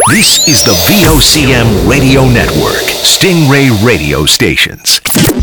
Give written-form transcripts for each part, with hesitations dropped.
This is the VOCM Radio Network, Stingray Radio Stations.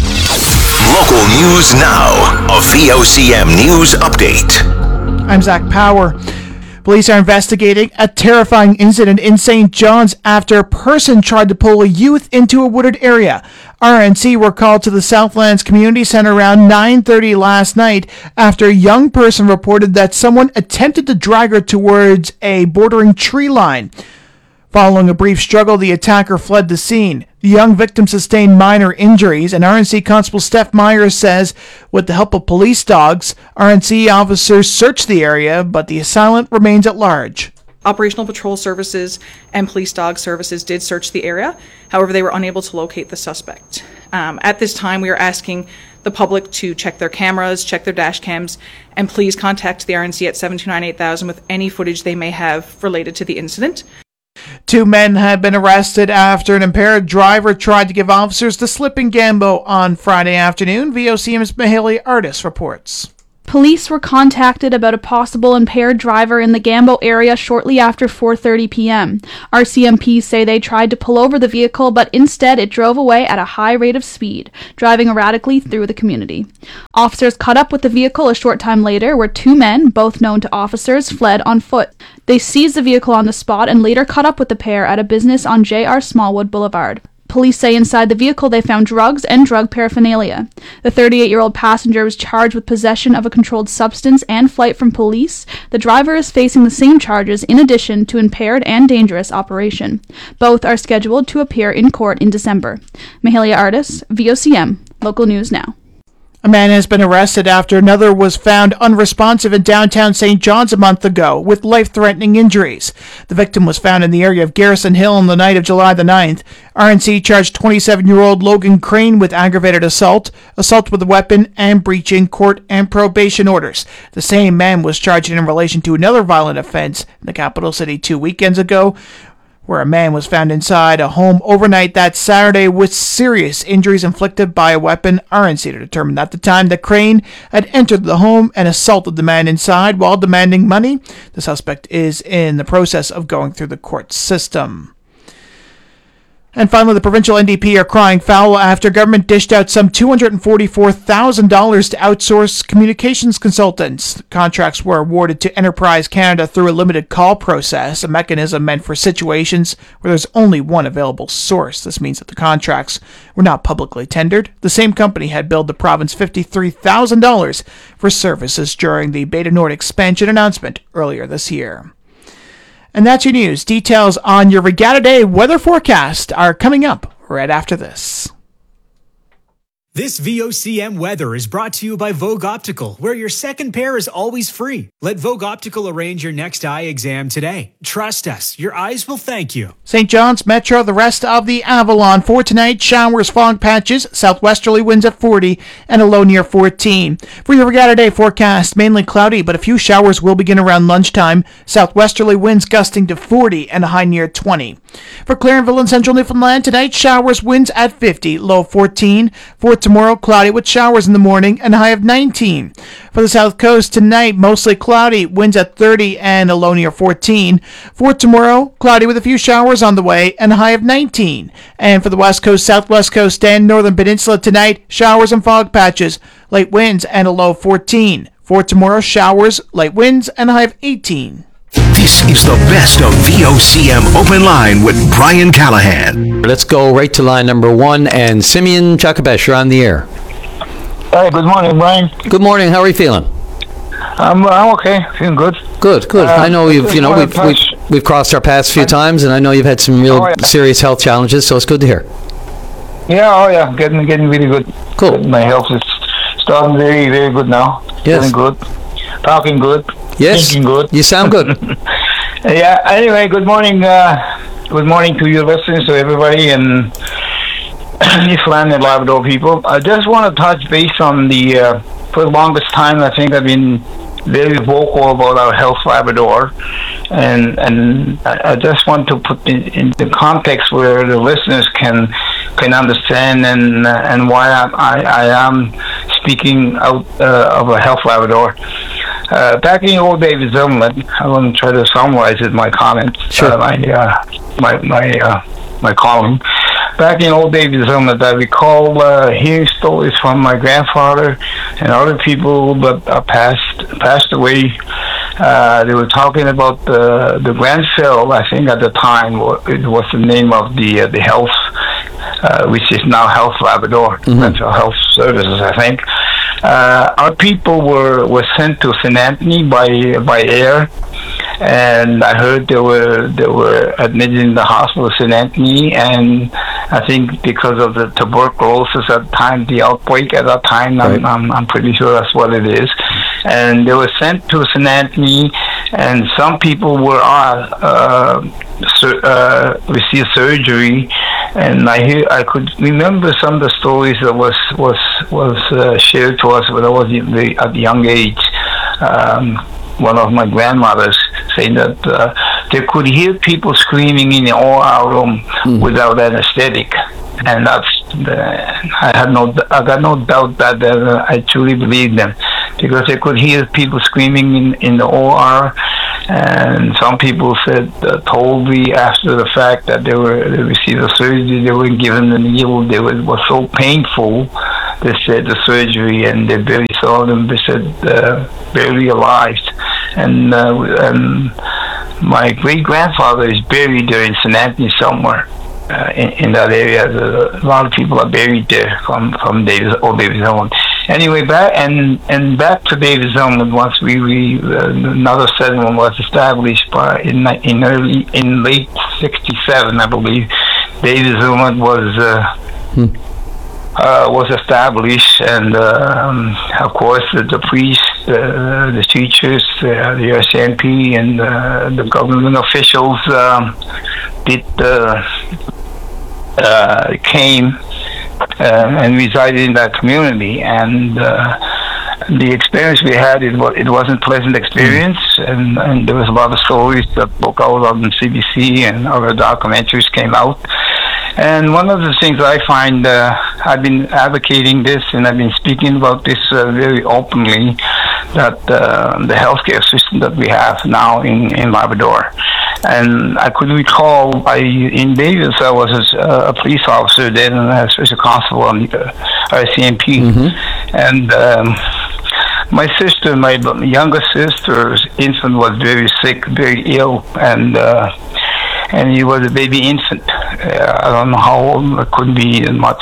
Local news now, a VOCM news update. I'm Zach Power. Police are investigating a terrifying incident in St. John's after a person tried to pull a youth into a wooded area. RNC were called to the Southlands Community Center around 9:30 last night after a young person reported that someone attempted to drag her towards a bordering tree line. Following a brief struggle, the attacker fled the scene. The young victim sustained minor injuries, and RNC Constable Steph Myers says with the help of police dogs, RNC officers searched the area, but the assailant remains at large. Operational Patrol Services and Police Dog Services did search the area. However, they were unable to locate the suspect. At this time, we are asking the public to check their cameras, check their dash cams, and please contact the RNC at 729-8000 with any footage they may have related to the incident. 2 men have been arrested after an impaired driver tried to give officers the slip in Gambo on Friday afternoon. VOCM's Mahalia Artis reports. Police were contacted about a possible impaired driver in the Gambo area shortly after 4:30 p.m. RCMP say they tried to pull over the vehicle, but instead it drove away at a high rate of speed, driving erratically through the community. Officers caught up with the vehicle a short time later, where 2 men, both known to officers, fled on foot. They seized the vehicle on the spot and later caught up with the pair at a business on J.R. Smallwood Boulevard. Police say inside the vehicle they found drugs and drug paraphernalia. The 38-year-old passenger was charged with possession of a controlled substance and flight from police. The driver is facing the same charges in addition to impaired and dangerous operation. Both are scheduled to appear in court in December. Mahalia Artis, VOCM, Local News Now. A man has been arrested after another was found unresponsive in downtown St. John's a month ago with life-threatening injuries. The victim was found in the area of Garrison Hill on the night of July the 9th. RNC charged 27-year-old Logan Crane with aggravated assault, assault with a weapon, and breaching court and probation orders. The same man was charged in relation to another violent offense in the capital city 2 weekends ago, where a man was found inside a home overnight that Saturday with serious injuries inflicted by a weapon. RNC determined at the time that Crane had entered the home and assaulted the man inside while demanding money. The suspect is in the process of going through the court system. And finally, the provincial NDP are crying foul after government dished out some $244,000 to outsource communications consultants. The contracts were awarded to Enterprise Canada through a limited call process, a mechanism meant for situations where there's only one available source. This means that the contracts were not publicly tendered. The same company had billed the province $53,000 for services during the Beta Nord expansion announcement earlier this year. And that's your news. Details on your Regatta Day weather forecast are coming up right after this. This VOCM weather is brought to you by Vogue Optical, where your second pair is always free. Let Vogue Optical arrange your next eye exam today. Trust us, your eyes will thank you. St. John's Metro, the rest of the Avalon. For tonight, showers, fog patches, southwesterly winds at 40, and a low near 14. For your Regatta Day forecast, mainly cloudy, but a few showers will begin around lunchtime. Southwesterly winds gusting to 40 and a high near 20. For Clarenville and Central Newfoundland, tonight, showers, winds at 50, low 14. For tomorrow, cloudy with showers in the morning and a high of 19. For the South Coast, tonight, mostly cloudy, winds at 30 and a low near 14. For tomorrow, cloudy with a few showers on the way and a high of 19. And for the West Coast, Southwest Coast, and Northern Peninsula tonight, showers and fog patches, light winds and a low 14. For tomorrow, showers, light winds, and a high of 18. This is the best of VOCM Open Line with Brian Callahan. Let's go right to line number 1, and Simeon Chakabesh, you're on the air. Hi, good morning, Brian. Good morning. How are you feeling? I'm okay. Feeling good. Good. I know we've crossed our paths a few times, and I know you've had some real serious health challenges, so it's good to hear. Yeah, getting really good. Cool. My health is starting very, very good now. Yes. Feeling good. Talking good. Yes. Thinking good. You sound good. Yeah. Anyway, good morning. Good morning to your listeners, to everybody, and Newfoundland and Labrador people. I just want to touch base on the. For the longest time, I think I've been very vocal about our health Labrador, and I just want to put in the context where the listeners can understand and why I am speaking out of a health Labrador. Back in the old days of Zimmerman, I want to try to summarize it, my comments. Sure. my calling. Back in old days, I recall hearing stories from my grandfather and other people that passed away. They were talking about the Granville, I think at the time, it was the name of the health, which is now Health Labrador, Mental Health Services, I think. Our people were sent to St. Anthony by air, and I heard they were admitted in the hospital of St. Anthony, and I think because of the tuberculosis at the time, the outbreak at that time, right. I'm pretty sure that's what it is. And they were sent to St. Anthony, and some people were received surgery. And I could remember some of the stories that was shared to us when I was at the young age. One of my grandmothers saying that they could hear people screaming in the OR room without anesthetic, and I got no doubt that I truly believed them, because they could hear people screaming in the OR. And some people told me after the fact that they received a surgery, they were given the needle. It was so painful. They said the surgery, and they barely saw them. They said barely alive. And my great grandfather is buried there in St. Anthony somewhere in that area. A lot of people are buried there from Davis Island. Anyway, back to Davis Island. Once another settlement was established in late '67, I believe. Davis Island was established, and of course the priests, the teachers, the RCMP, and the government officials came and resided in that community, and the experience we had, it wasn't a pleasant experience, and there was a lot of stories that broke out on CBC, and other documentaries came out. And one of the things I find, I've been advocating this, and I've been speaking about this very openly, that the healthcare system that we have now in Labrador. And I could recall, in Davis, I was a police officer then, and a special constable on the RCMP. And my sister, my younger sister's infant was very sick, very ill, and he was a baby infant. I don't know how old, it couldn't be much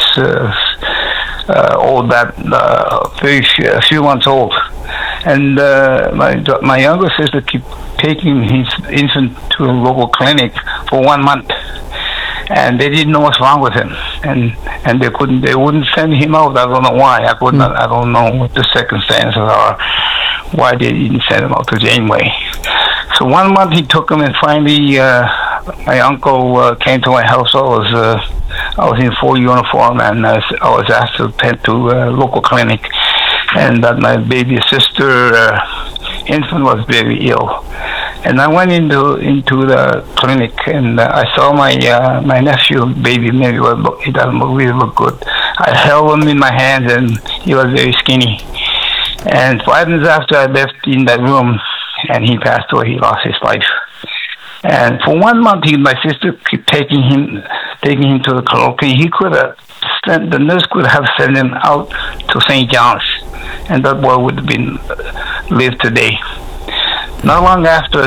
old, a few months old. And my younger sister kept taking his infant to a local clinic for 1 month, and they didn't know what's wrong with him, and they wouldn't send him out. I don't know why. I don't know what the circumstances are, why they didn't send him out to Janeway. So 1 month he took him, and finally my uncle came to my house. I was in full uniform, and I was asked to attend to a local clinic, and that my baby sister infant was very ill. And I went into the clinic, and I saw my nephew baby. Maybe he doesn't really look good. I held him in my hands, and he was very skinny. And 5 minutes after I left in that room, and he passed away. He lost his life. And for 1 month, my sister kept taking him to the clinic. He could have the nurse could have sent him out to St. John's, and that boy would have been lived today. Not long after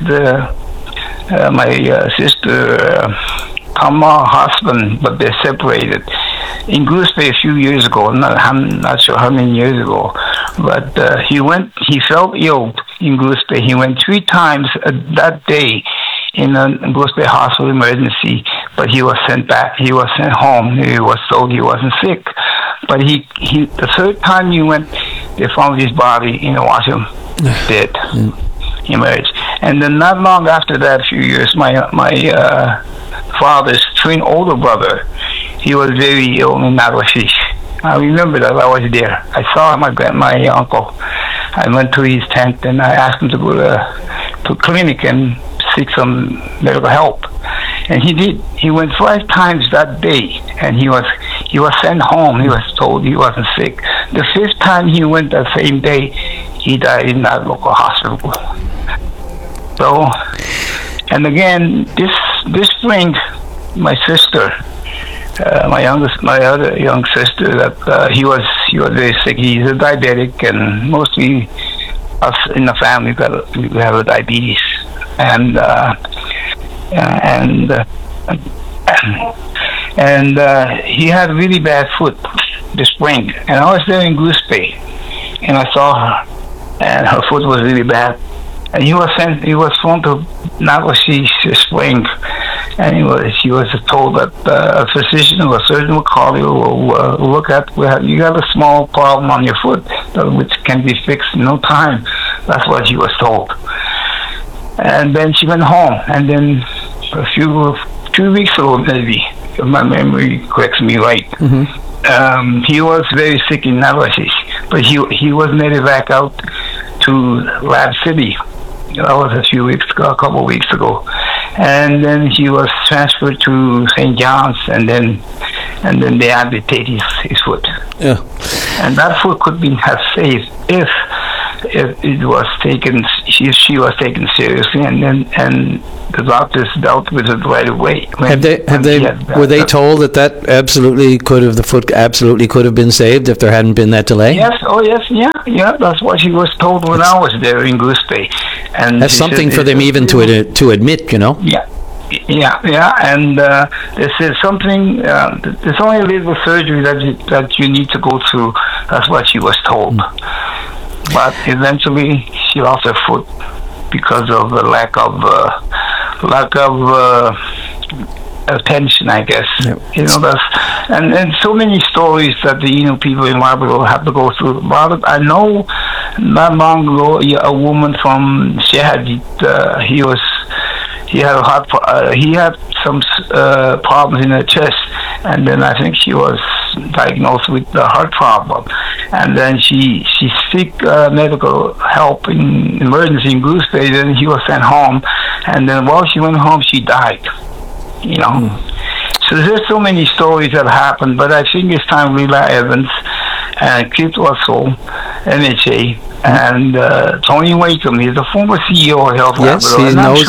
my sister, Tama husband, but they separated in Goose Bay a few years ago. I'm not sure how many years ago, but he felt ill in Goose Bay. He went 3 times that day in a Goose Bay hospital emergency, but he was sent back. He was sent home. He was told he wasn't sick, but the 3rd time he went, they found his body in the washroom, dead. Emerged. And then not long after that, a few years, my father's twin older brother, he was very ill in Nawashi. I remember that. I was there. I saw my uncle. I went to his tent, and I asked him to go to clinic and seek some medical help, and he did. He went 5 times that day, and he was sent home. He was told he wasn't sick. The 5th time he went that same day, he died in that local hospital. So, and again, this this spring, my sister, my other young sister, that he was very sick. He's a diabetic, and mostly us in the family we have a diabetes, and he had really bad foot this spring, and I was there in Goose Bay, and I saw her, and her foot was really bad, and he was flown to Navashe this spring, and she was told that a physician or a surgeon will call you, will look at, you got a small problem on your foot, which can be fixed in no time. That's what she was told. And then she went home, and then 2 weeks ago, maybe, if my memory corrects me right, he was very sick in Navashe, but he was made back out to Lab City. That was a couple of weeks ago, and then he was transferred to St. John's, and then they amputated his foot. Yeah, and that foot could have saved if it was taken. She was taken seriously, and the doctors dealt with it right away. Were they told that the foot absolutely could have been saved if there hadn't been that delay? Yes. Oh, yes. Yeah. That's what she was told when I was there in Goose Bay. And that's something for them even to admit, you know. Yeah, and this is something. There's only a little surgery that you need to go through. That's what she was told. But eventually, she lost her foot because of the lack of attention, I guess. Yep. You know, and so many stories that the people in Labrador have to go through. I know not long ago a woman from Shehadit, he had some problems in her chest, and then I think she was diagnosed with the heart problem, and then she seek medical help in emergency in Goose Bay. Then he was sent home, and then while she went home, she died. You know, so there's so many stories that happened, but I think it's time Lila Evans and Keith Russell, MHA, and Tony Wakeham. He's the former CEO of Health Labrador. He knows.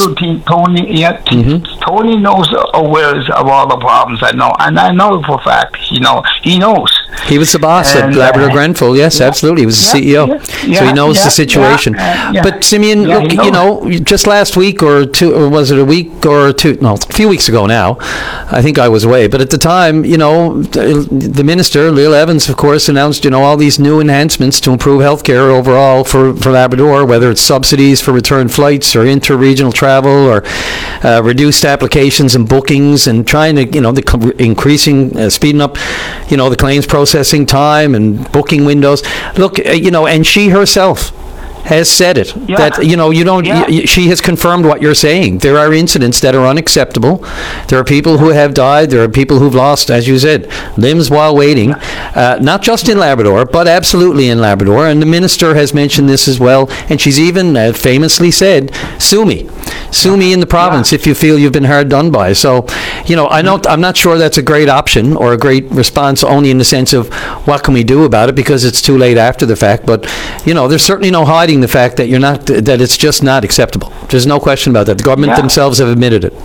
Sure Tony knows awares of all the problems I know, and I know for a fact, he knows. He was the boss at Labrador Grenfell. Yes, absolutely. He was the CEO, so he knows the situation. But Simeon, look, just last week or two, or was it a week or two? No, a few weeks ago now. I think I was away, but at the time, the minister, Lila Evans, of course, announced all these new enhancements to improve healthcare overall for Labrador, whether it's subsidies for return flights or inter-regional travel or reduced applications and bookings, and trying to increasing speeding up the claims processing time and booking windows. Look, and she herself has said it, that she has confirmed what you're saying. There are incidents that are unacceptable. There are people who have died. There are people who've lost, as you said, limbs while waiting, not just in Labrador, but absolutely in Labrador. And the minister has mentioned this as well, and she's even famously said, sue me in the province if you feel you've been hard done by. So, I'm not sure that's a great option or a great response, only in the sense of what can we do about it, because it's too late after the fact. But there's certainly no hiding the fact that that it's just not acceptable. There's no question about that. The government themselves have admitted it.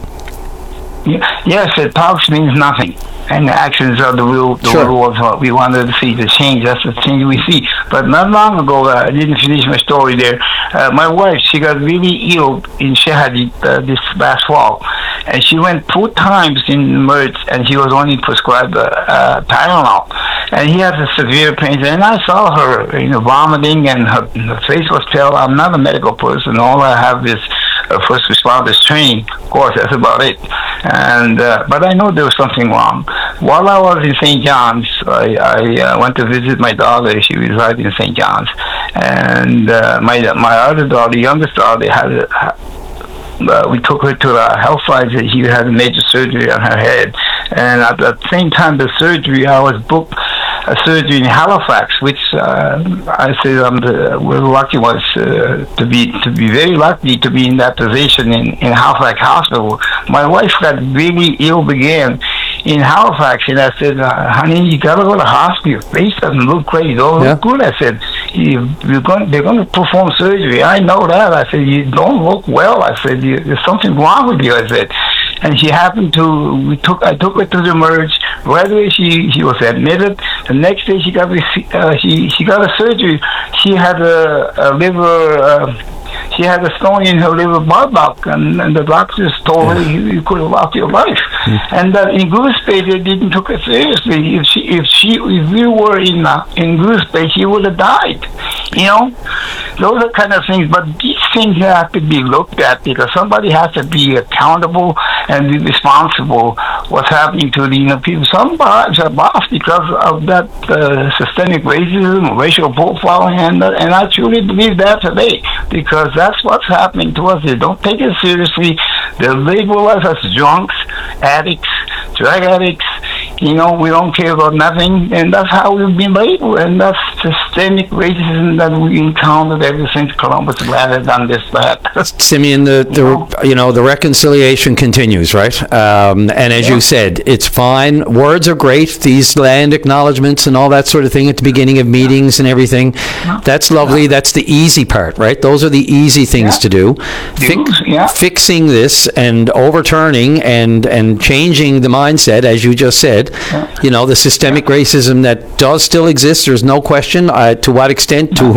Yes, talks means nothing, and the actions are the real of what we wanted to see, the change. That's the change we see. But not long ago, I didn't finish my story there. My wife, she got really ill in Shehadit this last fall, and she went 2 times in Mertz, and she was only prescribed Tylenol. And he has a severe pain, and I saw her, vomiting, and her face was pale. I'm not a medical person. All I have is first responders training. Of course, that's about it. And but I know there was something wrong. While I was in St. John's, I went to visit my daughter. She resides in St. John's, and my other daughter, youngest daughter, we took her to the health site. She had a major surgery on her head, and at the same time the surgery, I was booked a surgery in Halifax, which I say we're lucky ones to be very lucky to be in that position in Halifax Hospital. My wife got really ill again in Halifax, and I said, honey, you gotta go to the hospital. Your face doesn't look great. You don't look good. I said, they're going to perform surgery. I know that. I said, you don't look well. I said, there's something wrong with you. I said, and she happened to. I took her to the merge. Right away, she was admitted. The next day, she got a surgery. She had a liver. She had a stone in her liver bulb, and the doctors told her you could have lost your life. And in Goose Bay, they didn't take it seriously. If we were in Goose Bay, she would have died. You know, those are kind of things. But these things have to be looked at because somebody has to be accountable and be responsible. What's happening to the people? Some lives are lost because of that systemic racism, racial profiling, and I truly believe that today because that's what's happening to us. They don't take it seriously. They label us as drunks, addicts, drug addicts. You know, we don't care about nothing, and that's how we've been labeled, and that's systemic racism that we encountered ever since Columbus landed on this planet. Simeon, the reconciliation continues, right? And as you said, it's fine. Words are great. These land acknowledgements and all that sort of thing at the beginning of meetings and everything. That's lovely. That's the easy part, right? Those are the easy things to do. Fixing this and overturning and changing the mindset, as you just said. You know, the systemic racism that does still exist, there's no question. To what extent, to